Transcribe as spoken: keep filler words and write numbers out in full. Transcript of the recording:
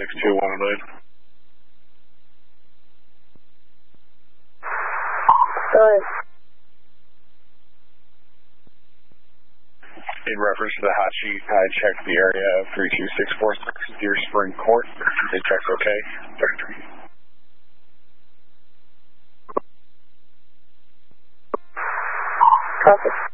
six two one oh nine. Go ahead. In reference to the hot sheet, I checked the area of three two six four six Deer Spring Court. They checked okay. Copy.